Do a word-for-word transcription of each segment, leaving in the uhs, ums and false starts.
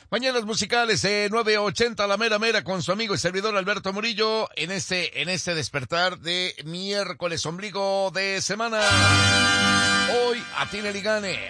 Mañanas musicales de nueve ochenta La Mera Mera con su amigo y servidor Alberto Murillo en este, en este despertar de miércoles, ombligo de semana. Hoy, atine y gane.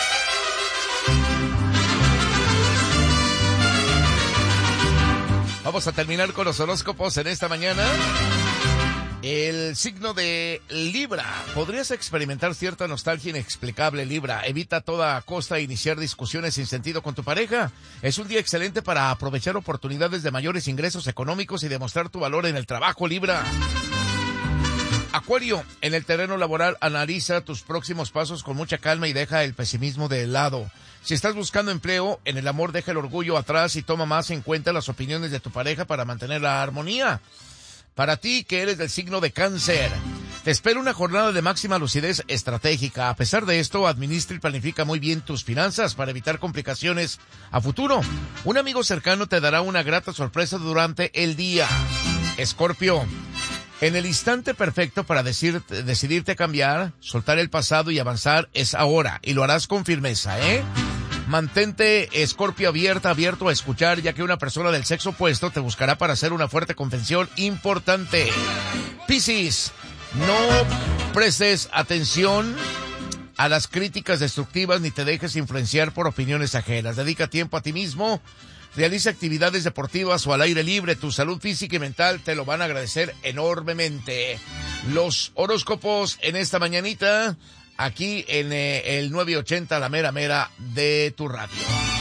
Vamos a terminar con los horóscopos en esta mañana. El signo de Libra. Podrías experimentar cierta nostalgia inexplicable, Libra. Evita a toda costa iniciar discusiones sin sentido con tu pareja. Es un día excelente para aprovechar oportunidades de mayores ingresos económicos y demostrar tu valor en el trabajo, Libra. Acuario, en el terreno laboral analiza tus próximos pasos con mucha calma y deja el pesimismo de lado. Si estás buscando empleo, en el amor deja el orgullo atrás y toma más en cuenta las opiniones de tu pareja para mantener la armonía. Para ti, que eres del signo de Cáncer, te espera una jornada de máxima lucidez estratégica. A pesar de esto, administra y planifica muy bien tus finanzas para evitar complicaciones a futuro. Un amigo cercano te dará una grata sorpresa durante el día. Escorpio, en el instante perfecto para decir, decidirte cambiar, soltar el pasado y avanzar es ahora, y lo harás con firmeza, ¿eh? Mantente, Escorpio, abierta, abierto a escuchar, ya que una persona del sexo opuesto te buscará para hacer una fuerte confesión importante. Piscis, no prestes atención a las críticas destructivas ni te dejes influenciar por opiniones ajenas. Dedica tiempo a ti mismo, realiza actividades deportivas o al aire libre. Tu salud física y mental te lo van a agradecer enormemente. Los horóscopos en esta mañanita, aquí en eh, el nueve ochenta La Mera Mera de tu radio.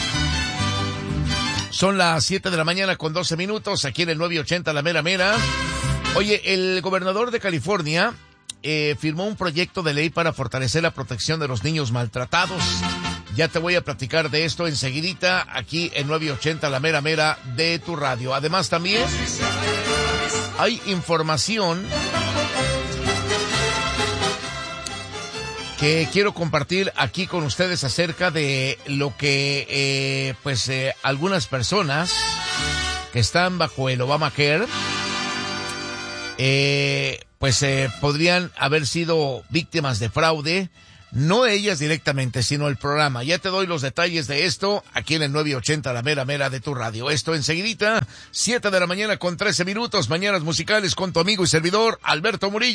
Son las siete de la mañana con doce minutos, aquí en el nueve ochenta La Mera Mera. Oye, el gobernador de California eh, firmó un proyecto de ley para fortalecer la protección de los niños maltratados. Ya te voy a platicar de esto enseguidita, aquí en nueve ochenta La Mera Mera de tu radio. Además también hay información que quiero compartir aquí con ustedes acerca de lo que, eh, pues, eh, algunas personas que están bajo el Obamacare, eh, pues, eh, podrían haber sido víctimas de fraude. No ellas directamente, sino el programa. Ya te doy los detalles de esto aquí en el nueve ochenta La Mera Mera de tu radio. Esto enseguidita, siete de la mañana con trece minutos, mañanas musicales con tu amigo y servidor Alberto Murillo.